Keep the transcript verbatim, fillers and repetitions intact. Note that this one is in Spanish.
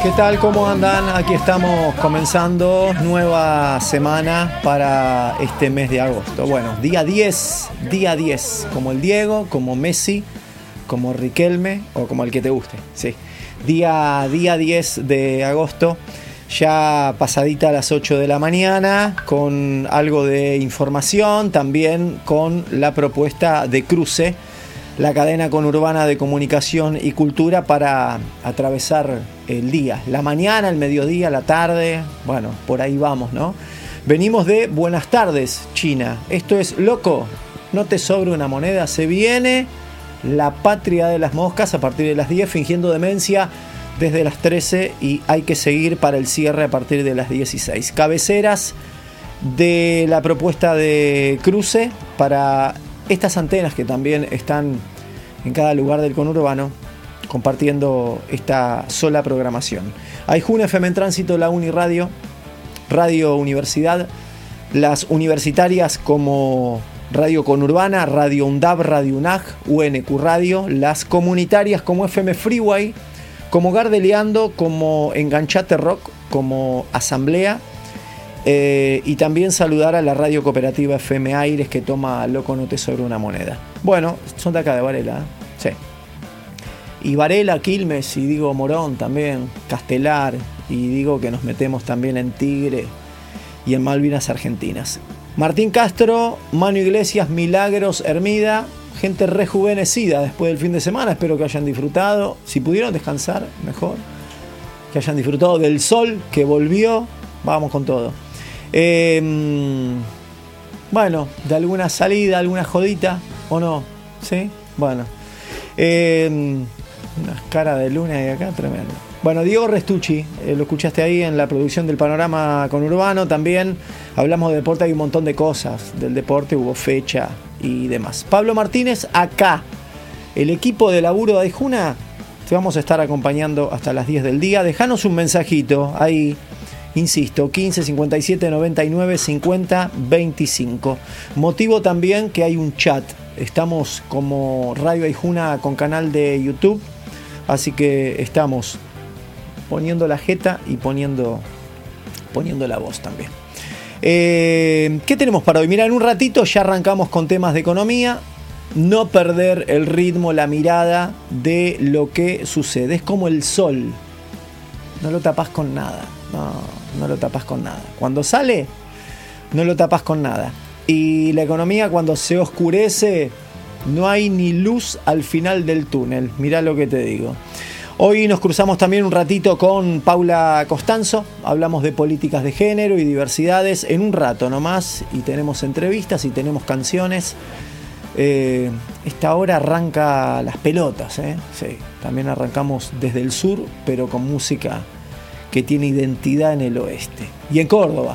¿Qué tal? ¿Cómo andan? Aquí estamos comenzando nueva semana para este mes de agosto. Bueno, día diez, día diez, como el Diego, como Messi, como Riquelme o como el que te guste, sí. Día, día diez de agosto, ya pasadita a las ocho de la mañana, con algo de información, también con la propuesta de Cruce, la cadena conurbana de comunicación y cultura para atravesar el día, la mañana, el mediodía, la tarde, bueno, por ahí vamos, ¿no? Venimos de Buenas tardes, China. Esto es Loco, no te sobre una moneda. Se viene la patria de las moscas a partir de las diez, fingiendo demencia desde las trece, y hay que seguir para el cierre a partir de las dieciséis. Cabeceras de la propuesta de Cruce para estas antenas que también están en cada lugar del conurbano compartiendo esta sola programación. Aijuna, F M en Tránsito, La Uni Radio, Radio Universidad, las universitarias como Radio Conurbana, Radio UNDAB, Radio UNAG, U N Q Radio, las comunitarias como F M Freeway, como Gardeleando, como Enganchate Rock, como Asamblea. Eh, y también saludar a la radio cooperativa F M Aires, que toma Loco, no te sobre una moneda. Bueno, son de acá de Varela, ¿eh? Sí. Y Varela, Quilmes, y digo Morón también, Castelar, y digo que nos metemos también en Tigre y en Malvinas Argentinas. Martín Castro, Manu Iglesias, Milagros, Hermida, gente rejuvenecida después del fin de semana. Espero que hayan disfrutado. Si pudieron descansar, mejor. Que hayan disfrutado del sol que volvió. Vamos con todo. Eh, bueno, de alguna salida, alguna jodita, ¿o no? ¿Sí? Bueno. Eh, unas caras de luna de acá, tremendo. Bueno, Diego Restucci, eh, lo escuchaste ahí en la producción del Panorama Conurbano. También hablamos de deporte, hay un montón de cosas del deporte, hubo fecha y demás. Pablo Martínez, acá. El equipo de laburo de Aijuna, te vamos a estar acompañando hasta las diez del día. Dejanos un mensajito ahí. Insisto, quince cincuenta y siete noventa y nueve cincuenta veinticinco. Motivo también que hay un chat. Estamos como Radio Aijuna con canal de YouTube. Así que estamos poniendo la jeta y poniendo, poniendo la voz también. Eh, ¿Qué tenemos para hoy? Mira, en un ratito ya arrancamos con temas de economía. No perder el ritmo, la mirada de lo que sucede. Es como el sol. No lo tapás con nada. No, no lo tapas con nada. Cuando sale, no lo tapas con nada. Y la economía, cuando se oscurece, no hay ni luz al final del túnel. Mirá lo que te digo. Hoy nos cruzamos también un ratito con Paula Costanzo. Hablamos de políticas de género y diversidades en un rato nomás. Y tenemos entrevistas y tenemos canciones. Eh, esta hora arranca las pelotas, ¿eh? Sí, también arrancamos desde el sur, pero con música que tiene identidad en el oeste. Y en Córdoba.